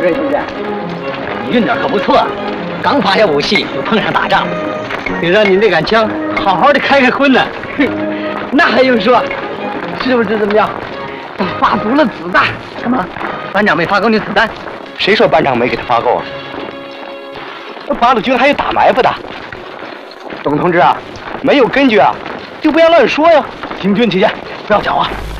瑞同志， 你运点可不错，刚发下武器就碰上打仗， 得让你那杆枪好好的开荤呢。那还用说？是不是怎么样？发足了子弹？ 什么？班长没发够你子弹？ 谁说班长没给他发够啊？那八路军还有打埋伏的。董同志啊，没有根据啊，就不要乱说呀。 行军起见，不要讲话。